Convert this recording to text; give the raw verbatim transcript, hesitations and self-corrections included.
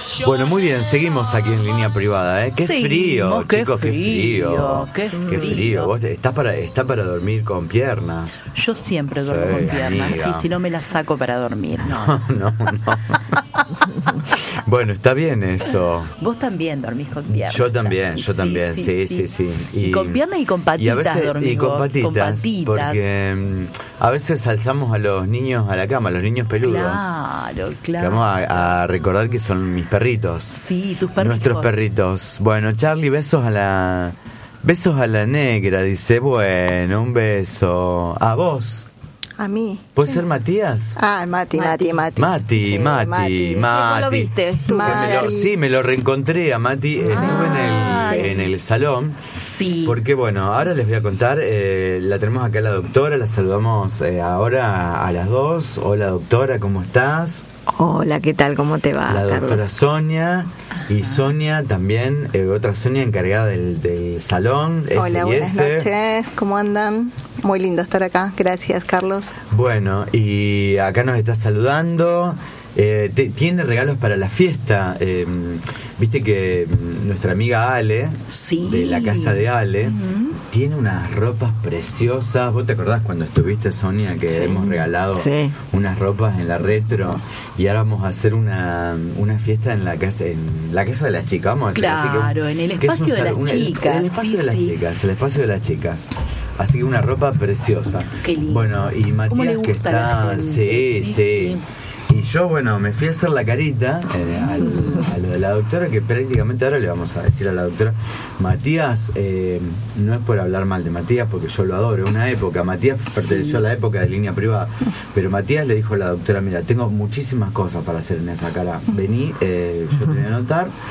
Bueno, muy bien, seguimos aquí en línea privada, ¿eh? Qué Seguimos, frío, qué chicos, qué frío. frío, qué Qué frío. frío. Vos estás para, está para dormir con piernas. Yo siempre duermo Sí, con piernas, amiga. sí, si no me las saco para dormir. No, no, no. Bueno, está bien eso. Vos también dormís con piernas. Yo también, Charlie. yo también, sí, sí, sí. Y, con piernas y con patitas y a veces, dormís y con vos, patitas, con patitas. porque mm, a veces alzamos a los niños a la cama, a los niños peludos. Claro, Que claro. vamos a, a recordar que son mis perritos. Sí, tus perritos. Nuestros perritos. Bueno, Charlie, besos a la... Besos a la negra, dice. Bueno, un beso. A vos. A mí. ¿Puede ser Matías? Ah, Mati, Mati, Mati. Mati, Sí, Mati, Mati. Mati. ¿Cómo lo viste? Estuvo. Mati. Me lo- sí, me lo reencontré a Mati. Estuve en Ay. el, en el salón. Sí. Porque bueno, ahora les voy a contar. eh, la tenemos acá la doctora. La saludamos eh, ahora a las dos. Hola doctora, ¿cómo estás? Hola, ¿qué tal? ¿Cómo te va, La doctora Carlos? Sonia. Y Sonia también, eh, otra Sonia encargada del, del salón. Hola, S y buenas S. noches. ¿Cómo andan? Muy lindo estar acá. Gracias, Carlos. Bueno, y acá nos está saludando. Eh, te- tiene regalos para la fiesta. Eh, Viste que mm, nuestra amiga Ale, Sí. de la casa de Ale, Ujú. tiene unas ropas preciosas. ¿Vos te acordás cuando estuviste, Sonia, que Sí. hemos regalado Sí. unas ropas en la retro? Y ahora vamos a hacer una, una fiesta en la casa en la casa de las chicas. Vamos a decir así que- Claro, en el que es un espacio de sal- las un- chicas, El espacio sí, de las sí. chicas, el espacio de las chicas. Así que una ropa preciosa. Qué lindo. Bueno, y ¿Cómo le Matías que gusta a la está, gente? sí, Sí, sí. Y yo, bueno, me fui a hacer la carita eh, al- a lo de la doctora, que prácticamente ahora le vamos a decir a la doctora, Matías, eh, no es por hablar mal de Matías, porque yo lo adoro, una época, Matías perteneció a la época de línea privada, pero Matías le dijo a la doctora, mira, tengo muchísimas cosas para hacer en esa cara, vení, eh, yo te voy a anotar,